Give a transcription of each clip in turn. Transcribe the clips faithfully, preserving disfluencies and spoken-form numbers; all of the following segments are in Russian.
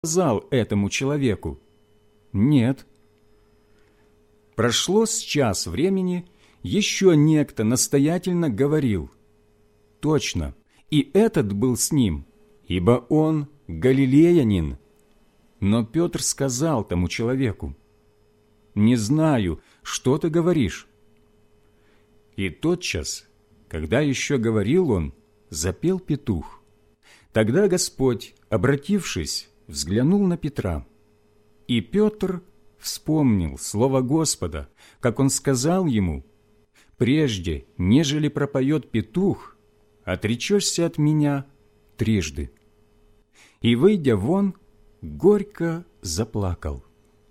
сказал этому человеку? Нет. Прошло с час времени, еще некто настоятельно говорил: точно, и этот был с ним, ибо он галилеянин. Но Петр сказал тому человеку: не знаю, что ты говоришь. И тотчас, когда еще говорил он, запел петух. Тогда Господь, обратившись, взглянул на Петра. И Петр вспомнил слово Господа, как он сказал ему: «Прежде, нежели пропоет петух, отречешься от меня трижды». И, выйдя вон, горько заплакал.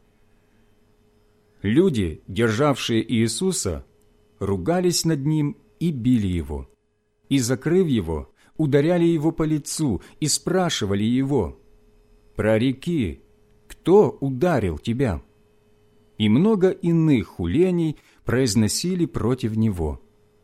Люди, державшие Иисуса, ругались над ним и били его, и, закрыв его, ударяли его по лицу и спрашивали его: «Прореки, кто ударил тебя?» И много иных хулений произносили против него.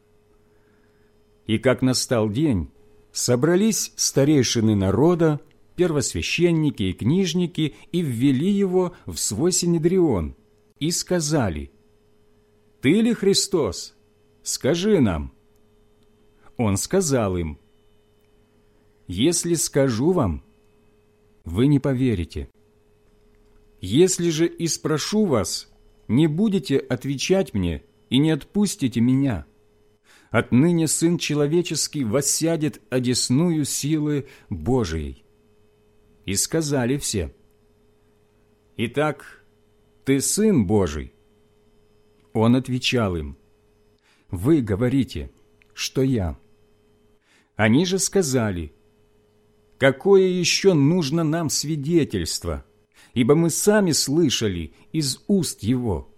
И как настал день, собрались старейшины народа, первосвященники и книжники, и ввели его в свой синедрион, и сказали: «Ты ли Христос? Скажи нам». Он сказал им: «Если скажу вам, вы не поверите. Если же и спрошу вас, не будете отвечать мне и не отпустите меня. Отныне Сын Человеческий воссядет одесную силы Божией». И сказали все: «Итак, ты Сын Божий?» Он отвечал им: «Вы говорите, что я». Они же сказали: «Какое еще нужно нам свидетельство? Ибо мы сами слышали из уст его».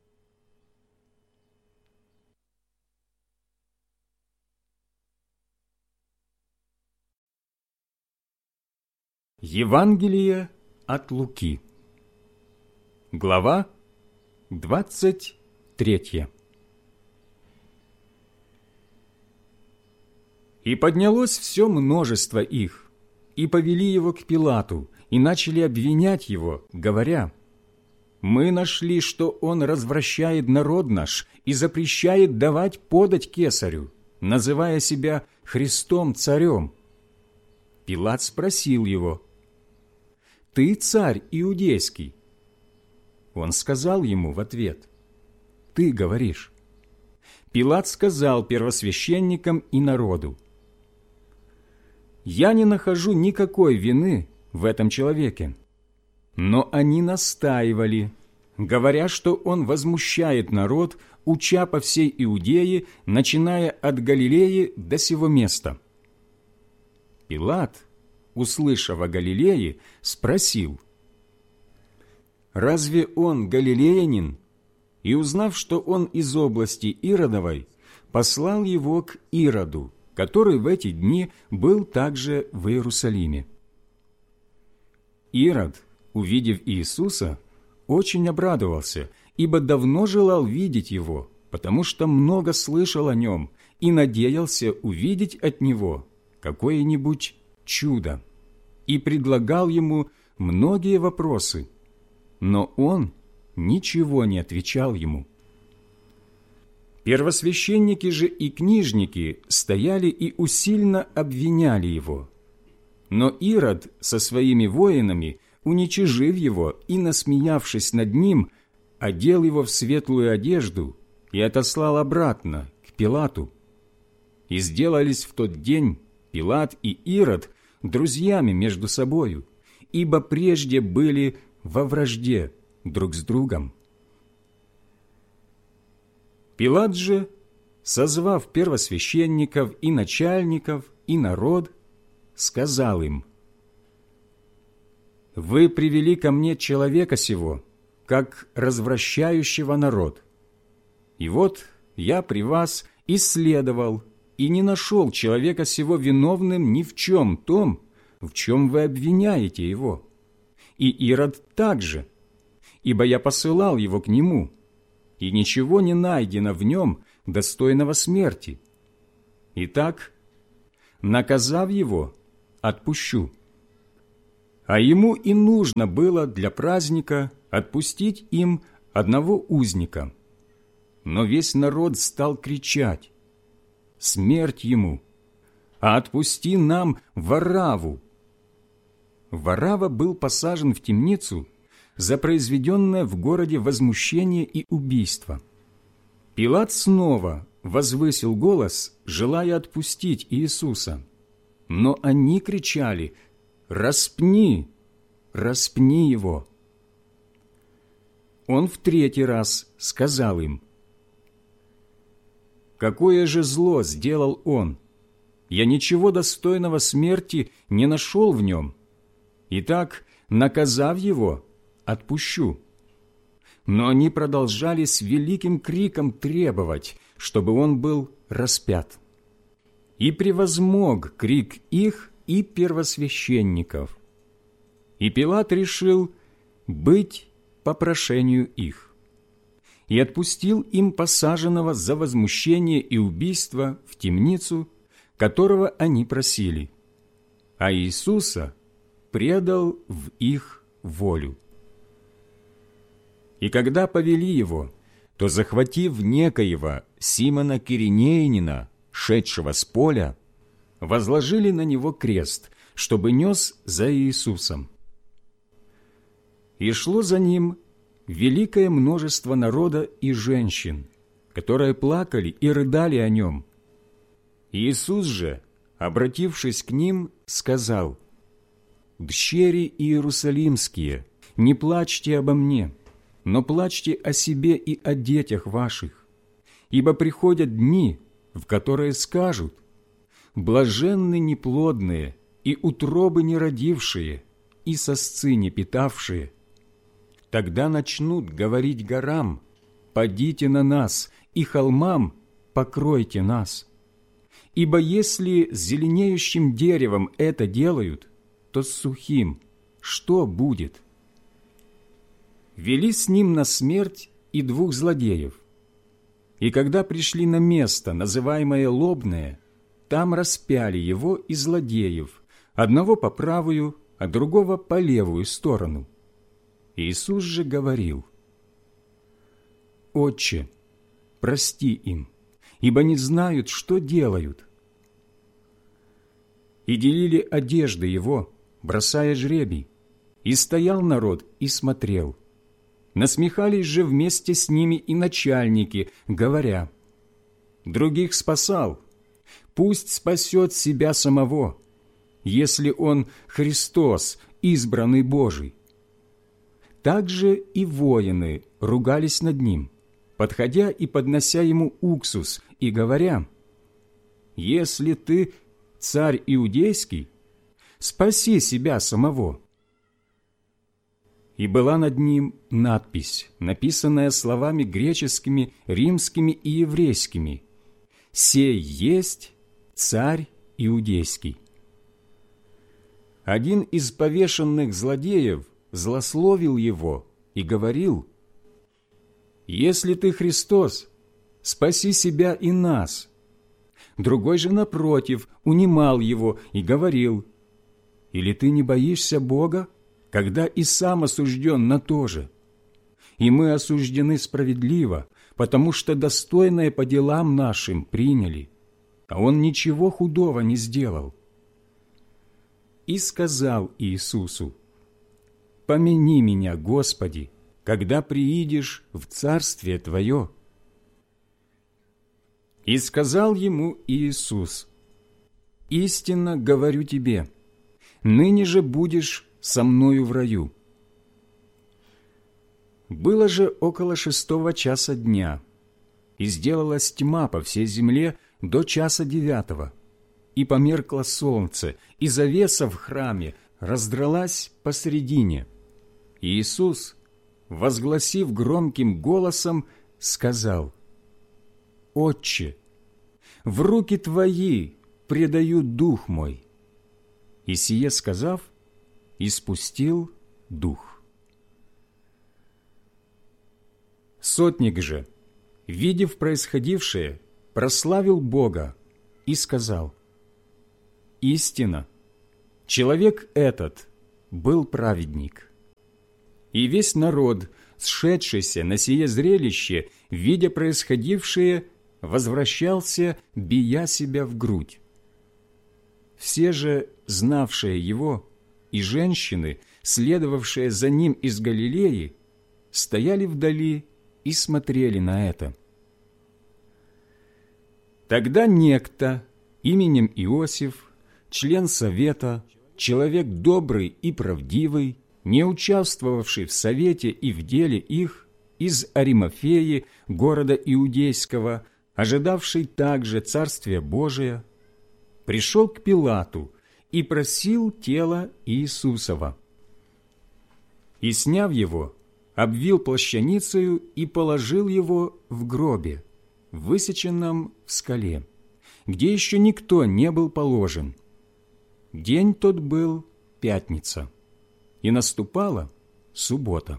Евангелие от Луки. Глава двадцать третья. И поднялось все множество их, и повели его к Пилату, и начали обвинять его, говоря: «Мы нашли, что он развращает народ наш и запрещает давать подать кесарю, называя себя Христом царем». Пилат спросил его: «Ты царь иудейский?» Он сказал ему в ответ: «Ты говоришь». Пилат сказал первосвященникам и народу: «Я не нахожу никакой вины в этом человеке». Но они настаивали, говоря, что он возмущает народ, уча по всей Иудее, начиная от Галилеи до сего места. Пилат, услышав о Галилее, спросил: «Разве он галилеянин?» И, узнав, что он из области Иродовой, послал его к Ироду, который в эти дни был также в Иерусалиме. Ирод, увидев Иисуса, очень обрадовался, ибо давно желал видеть его, потому что много слышал о нем и надеялся увидеть от него какое-нибудь чудо, и предлагал ему многие вопросы, но он ничего не отвечал ему. Первосвященники же и книжники стояли и усильно обвиняли его. Но Ирод со своими воинами, уничижив его и насмеявшись над ним, одел его в светлую одежду и отослал обратно к Пилату. И сделались в тот день Пилат и Ирод друзьями между собою, ибо прежде были во вражде друг с другом. Пилат же, созвав первосвященников и начальников и народ, сказал им: «Вы привели ко мне человека сего, как развращающего народ. И вот я при вас исследовал и не нашел человека сего виновным ни в чем том, в чем вы обвиняете его. И Ирод также, ибо я посылал его к нему, и ничего не найдено в нем достойного смерти. Итак, наказав его, отпущу. А ему и нужно было для праздника отпустить им одного узника. Но весь народ стал кричать: «Смерть ему! А отпусти нам Варавву!» Варавва был посажен в темницу за произведенное в городе возмущение и убийство. Пилат снова возвысил голос, желая отпустить Иисуса. Но они кричали: «Распни! Распни его!» Он в третий раз сказал им: «Какое же зло сделал он? Я ничего достойного смерти не нашел в нем. Итак, наказав его, отпущу». Но они продолжали с великим криком требовать, чтобы он был распят. И превозмог крик их и первосвященников. И Пилат решил быть по прошению их, и отпустил им посаженного за возмущение и убийство в темницу, которого они просили, а Иисуса предал в их волю. И когда повели его, то, захватив некоего Симона Киринеянина, шедшего с поля, возложили на него крест, чтобы нес за Иисусом. И шло за ним великое множество народа и женщин, которые плакали и рыдали о нем. Иисус же, обратившись к ним, сказал: «Дщери иерусалимские, не плачьте обо мне, но плачьте о себе и о детях ваших, ибо приходят дни, в которые скажут: блаженны неплодные и утробы не родившие, и сосцы не питавшие. Тогда начнут говорить горам: падите на нас, и холмам: покройте нас. Ибо если с зеленеющим деревом это делают, то с сухим что будет?» Вели с ним на смерть и двух злодеев. И когда пришли на место, называемое Лобное, там распяли его и злодеев, одного по правую, а другого по левую сторону. Иисус же говорил: «Отче, прости им, ибо не знают, что делают». И делили одежды его, бросая жребий, и стоял народ и смотрел. Насмехались же вместе с ними и начальники, говоря: «Других спасал, пусть спасет себя самого, если он Христос, избранный Божий». Также и воины ругались над ним, подходя и поднося ему уксус, и говоря: «Если ты царь иудейский, спаси себя самого». И была над ним надпись, написанная словами греческими, римскими и еврейскими: «Сей есть царь иудейский». Один из повешенных злодеев злословил его и говорил: «Если ты Христос, спаси себя и нас». Другой же, напротив, унимал его и говорил: «Или ты не боишься Бога, когда и сам осужден на то же? И мы осуждены справедливо, потому что достойное по делам нашим приняли, а он ничего худого не сделал». И сказал Иисусу: «Помяни меня, Господи, когда приидешь в Царствие Твое». И сказал ему Иисус: «Истинно говорю тебе, ныне же будешь со Мною в раю». Было же около шестого часа дня, и сделалась тьма по всей земле до часа девятого, и померкло солнце, и завеса в храме раздралась посредине. И Иисус, возгласив громким голосом, сказал: «Отче, в руки Твои предаю дух мой». И сие сказав, испустил дух. Сотник же, видев происходившее, прославил Бога и сказал: «Истинно, человек этот был праведник. И весь народ, сшедшийся на сие зрелище, видя происходившее, возвращался, бия себя в грудь. Все же, знавшие его, и женщины, следовавшие за ним из Галилеи, стояли вдали и смотрели на это. Тогда некто именем Иосиф, член совета, человек добрый и правдивый, не участвовавший в совете и в деле их, из Аримафеи, города Иудейского, ожидавший также Царствия Божия, пришел к Пилату и просил тело Иисусова. И, сняв его, обвил плащаницею и положил его в гробе, высеченном в скале, где еще никто не был положен. День тот был пятница, и наступала суббота.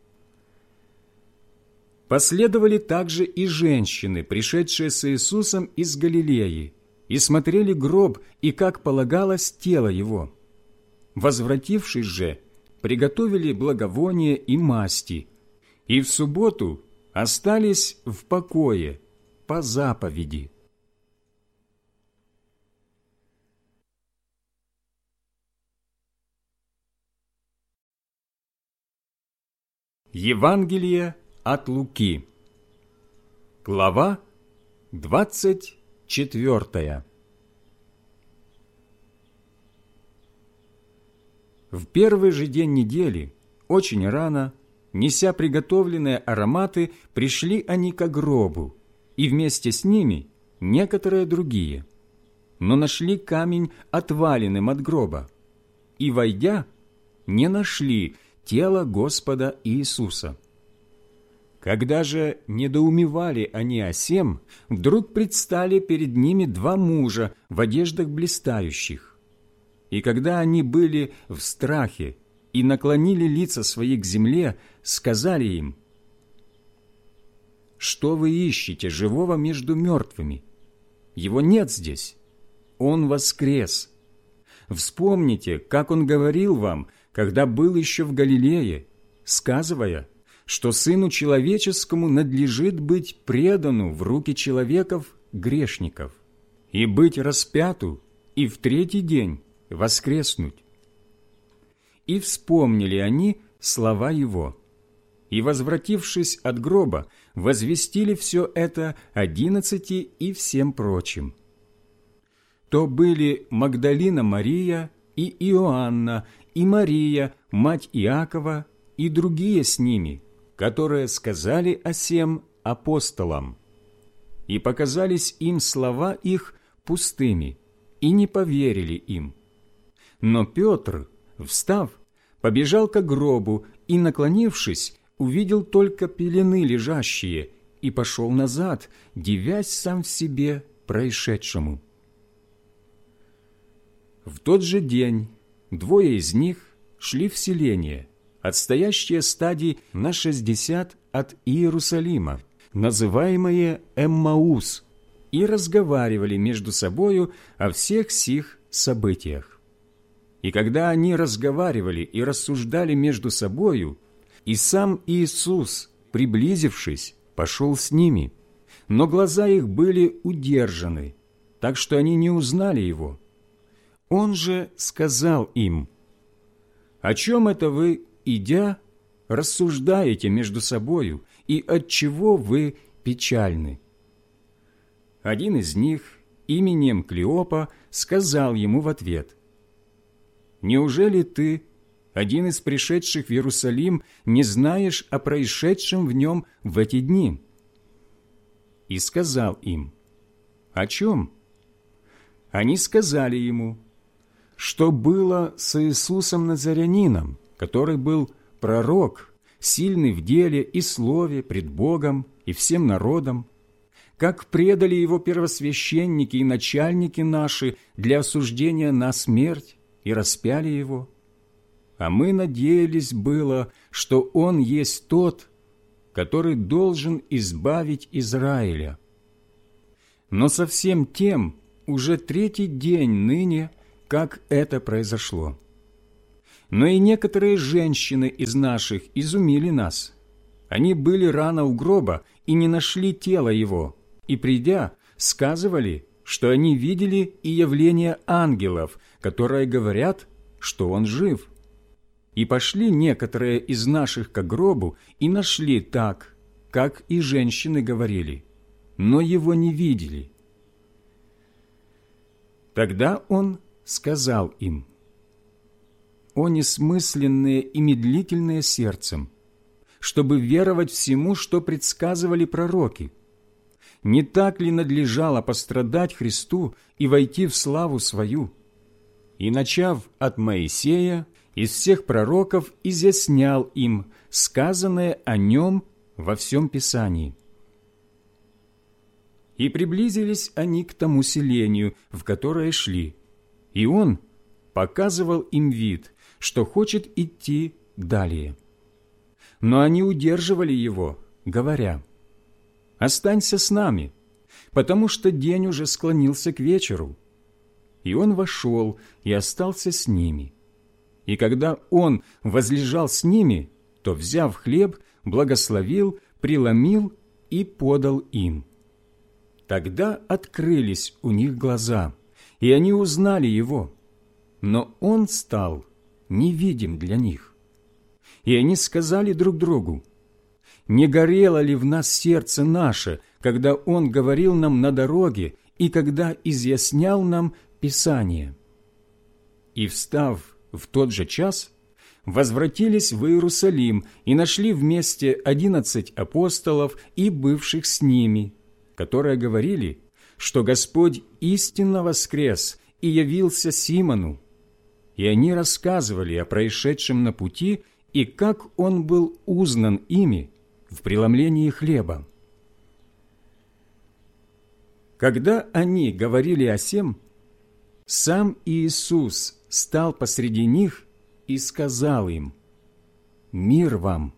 Последовали также и женщины, пришедшие с Иисусом из Галилеи, и смотрели гроб, и, как полагалось, тело его. Возвратившись же, приготовили благовония и масти, и в субботу остались в покое по заповеди. Евангелие от Луки, глава двадцать четвертая. В первый же день недели, очень рано, неся приготовленные ароматы, пришли они ко гробу, и вместе с ними некоторые другие, но нашли камень отваленным от гроба, и, войдя, не нашли тело Господа Иисуса. Когда же недоумевали они о сем, вдруг предстали перед ними два мужа в одеждах блистающих. И когда они были в страхе и наклонили лица свои к земле, сказали им: «Что вы ищете живого между мертвыми? Его нет здесь, Он воскрес. Вспомните, как Он говорил вам, когда был еще в Галилее, сказывая, что Сыну Человеческому надлежит быть предану в руки человеков грешников и быть распяту, и в третий день воскреснуть». И вспомнили они слова Его, и, возвратившись от гроба, возвестили все это одиннадцати и всем прочим. То были Магдалина Мария и Иоанна, и Мария, мать Иакова, и другие с ними, которые сказали о сем апостолам. И показались им слова их пустыми, и не поверили им. Но Петр, встав, побежал ко гробу и, наклонившись, увидел только пелены лежащие, и пошел назад, дивясь сам в себе происшедшему. В тот же день двое из них шли в селение, отстоящее стадий на шестьдесят от Иерусалима, называемое Эммаус, и разговаривали между собою о всех сих событиях. И когда они разговаривали и рассуждали между собою, и сам Иисус, приблизившись, пошел с ними, но глаза их были удержаны, так что они не узнали Его. Он же сказал им: «О чем это вы, идя, рассуждаете между собою, и отчего вы печальны?» Один из них, именем Клеопа, сказал ему в ответ: «Неужели ты, один из пришедших в Иерусалим, не знаешь о происшедшем в нем в эти дни?» И сказал им: «О чем?» Они сказали ему: «Что было с Иисусом Назарянином, который был пророк, сильный в деле и слове пред Богом и всем народом, как предали его первосвященники и начальники наши для осуждения на смерть и распяли его. А мы надеялись было, что он есть тот, который должен избавить Израиля. Но со всем тем уже третий день ныне, как это произошло. Но и некоторые женщины из наших изумили нас. Они были рано у гроба и не нашли тела его, и, придя, сказывали, что они видели и явление ангелов, которые говорят, что он жив. И пошли некоторые из наших ко гробу и нашли так, как и женщины говорили, но его не видели. Тогда он сказал им: «О несмысленные и медлительные сердцем, чтобы веровать всему, что предсказывали пророки! Не так ли надлежало пострадать Христу и войти в славу свою? И, начав от Моисея, из всех пророков изъяснял им сказанное о нем во всем Писании». И приблизились они к тому селению, в которое шли, и он показывал им вид, что хочет идти далее. Но они удерживали его, говоря: «Останься с нами, потому что день уже склонился к вечеру». И он вошел и остался с ними. И когда он возлежал с ними, то, взяв хлеб, благословил, преломил и подал им. Тогда открылись у них глаза, и они узнали его, но он стал невидим для них. И они сказали друг другу: «Не горело ли в нас сердце наше, когда он говорил нам на дороге и когда изъяснял нам Писание?» И, встав в тот же час, возвратились в Иерусалим и нашли вместе одиннадцать апостолов и бывших с ними, которые говорили, что Господь истинно воскрес и явился Симону. И они рассказывали о происшедшем на пути и как он был узнан ими в преломлении хлеба. Когда они говорили о сем, сам Иисус стал посреди них и сказал им: «Мир вам!»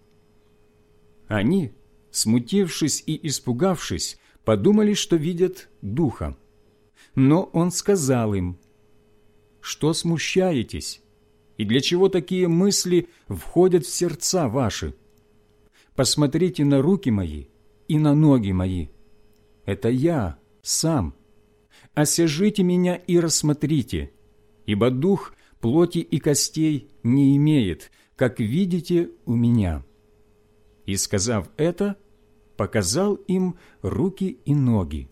Они, смутившись и испугавшись, подумали, что видят духа. Но он сказал им: «Что смущаетесь? И для чего такие мысли входят в сердца ваши? Посмотрите на руки мои и на ноги мои. Это я сам. Осяжите меня и рассмотрите, ибо дух плоти и костей не имеет, как видите у меня». И, сказав это, показал им руки и ноги.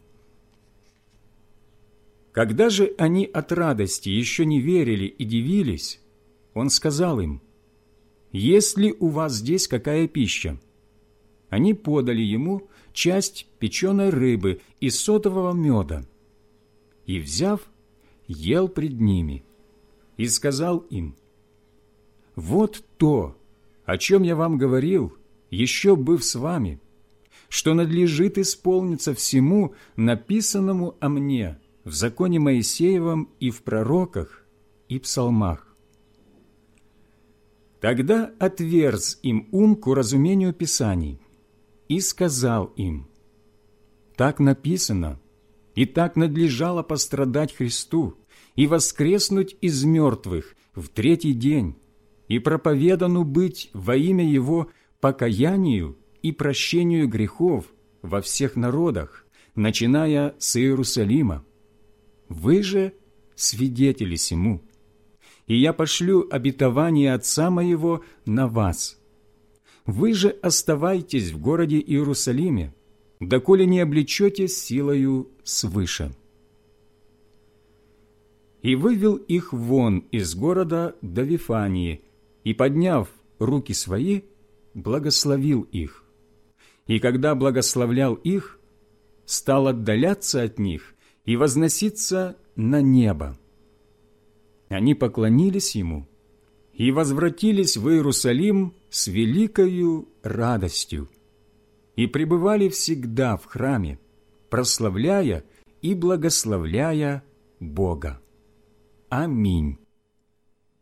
Когда же они от радости еще не верили и дивились, он сказал им: «Есть ли у вас здесь какая пища?» Они подали ему часть печеной рыбы и сотового меда. И, взяв, ел пред ними, и сказал им: «Вот то, о чем я вам говорил, еще быв с вами, что надлежит исполниться всему, написанному о мне в законе Моисеевом и в пророках и псалмах». Тогда отверз им ум к уразумению Писаний и сказал им: «Так написано, и так надлежало пострадать Христу и воскреснуть из мертвых в третий день, и проповедану быть во имя Его покаянию и прощению грехов во всех народах, начиная с Иерусалима. Вы же свидетели сему. И я пошлю обетование Отца моего на вас. Вы же оставайтесь в городе Иерусалиме, доколе не облечетесь силою свыше». И вывел их вон из города до Вифании, и, подняв руки свои, благословил их. И когда благословлял их, стал отдаляться от них и возноситься на небо. Они поклонились ему и возвратились в Иерусалим с великою радостью и пребывали всегда в храме, прославляя и благословляя Бога. Аминь.